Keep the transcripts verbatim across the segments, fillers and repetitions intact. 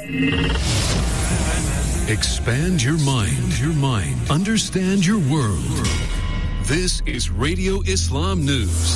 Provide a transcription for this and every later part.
Expand your mind, your mind. Understand your world. This is Radio Islam News.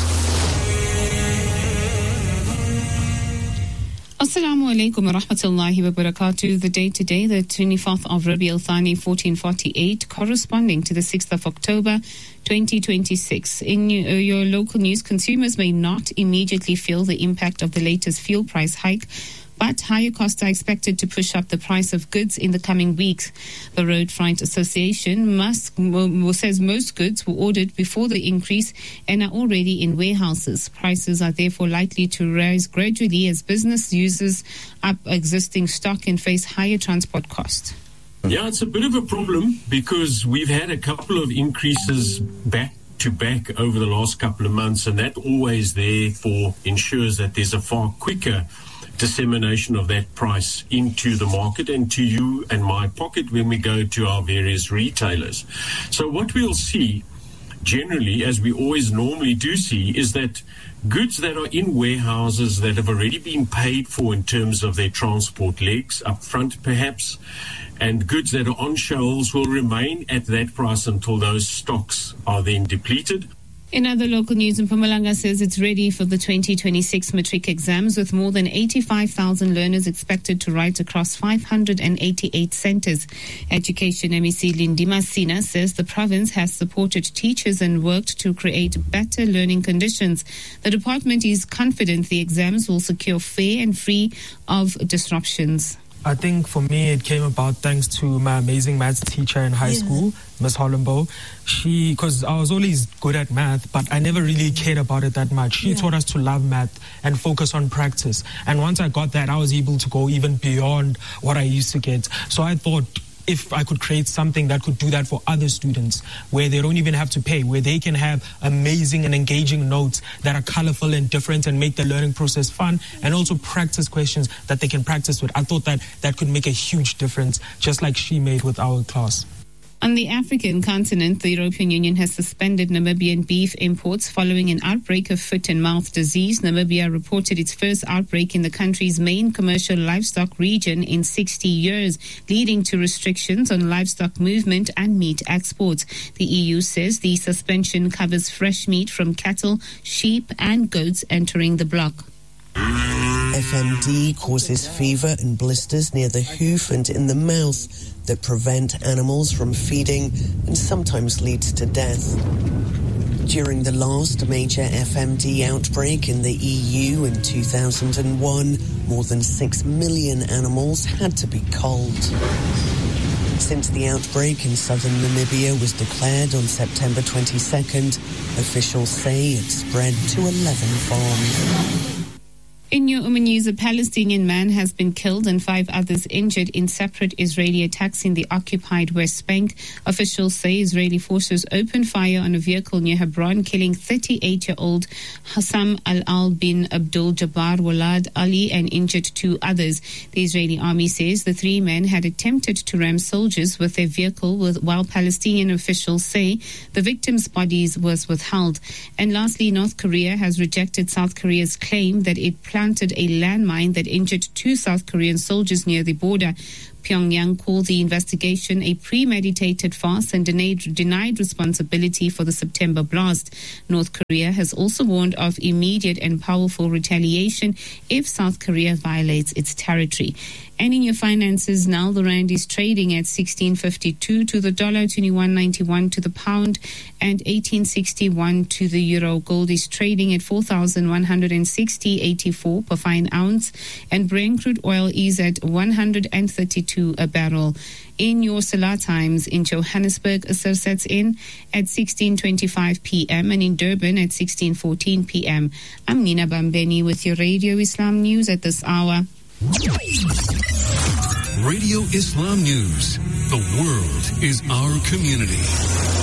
Assalamu alaikum wa rahmatullahi wa barakatuh. The date today, the twenty-fourth of Rabi al-Thani, fourteen forty-eight, corresponding to the sixth of October, twenty twenty-six. In uh, your local news, consumers may not immediately feel the impact of the latest fuel price hike, but higher costs are expected to push up the price of goods in the coming weeks. The Road Freight Association must, says most goods were ordered before the increase and are already in warehouses. Prices are therefore likely to rise gradually as business uses up existing stock and face higher transport costs. Yeah, it's a bit of a problem because we've had a couple of increases back to back over the last couple of months, and that always therefore ensures that there's a far quicker dissemination of that price into the market and to you and my pocket when we go to our various retailers. So what we'll see generally, as we always normally do see, is that goods that are in warehouses that have already been paid for in terms of their transport legs up front perhaps, and goods that are on shelves will remain at that price until those stocks are then depleted. In other local news, Mpumalanga says it's ready for the twenty twenty-six matric exams with more than eighty-five thousand learners expected to write across five hundred eighty-eight centres. Education M E C Lindima Sina says the province has supported teachers and worked to create better learning conditions. The department is confident the exams will secure fair and free of disruptions. I think for me it came about thanks to my amazing maths teacher in high yeah. school, Miss Hollenbo. She, because I was always good at math, but I never really cared about it that much. She yeah. taught us to love math and focus on practice. And once I got that, I was able to go even beyond what I used to get. So I thought, if I could create something that could do that for other students, where they don't even have to pay, where they can have amazing and engaging notes that are colorful and different and make the learning process fun, and also practice questions that they can practice with. I thought that that could make a huge difference, just like she made with our class. On the African continent, the European Union has suspended Namibian beef imports following an outbreak of foot and mouth disease. Namibia reported its first outbreak in the country's main commercial livestock region in sixty years, leading to restrictions on livestock movement and meat exports. The E U says the suspension covers fresh meat from cattle, sheep and goats entering the bloc. F M D causes fever and blisters near the hoof and in the mouth that prevent animals from feeding and sometimes leads to death. During the last major F M D outbreak in the E U in two thousand one, more than six million animals had to be culled. Since the outbreak in southern Namibia was declared on September twenty-second, officials say it spread to eleven farms. In your Umm news, a Palestinian man has been killed and five others injured in separate Israeli attacks in the occupied West Bank. Officials say Israeli forces opened fire on a vehicle near Hebron, killing thirty-eight-year-old Hassam Al-Al bin Abdul Jabbar Walad Ali and injured two others. The Israeli army says the three men had attempted to ram soldiers with their vehicle, with, while Palestinian officials say the victims' bodies was withheld. And lastly, North Korea has rejected South Korea's claim that it planted a landmine that injured two South Korean soldiers near the border. Pyongyang called the investigation a premeditated farce and denied, denied responsibility for the September blast. North Korea has also warned of immediate and powerful retaliation if South Korea violates its territory. And in your finances now, the rand is trading at sixteen fifty-two to the dollar, twenty-one ninety-one to the pound, and eighteen sixty-one to the euro. Gold is trading at four thousand one hundred sixty point eight four per fine ounce, and Brent crude oil is at one hundred thirty-two a barrel. In your Salah times, in Johannesburg, Asr sets in at sixteen twenty-five p.m. and in Durban at sixteen fourteen p.m. I'm Nina Bambeni with your Radio Islam News at this hour. Radio Islam News. The world is our community.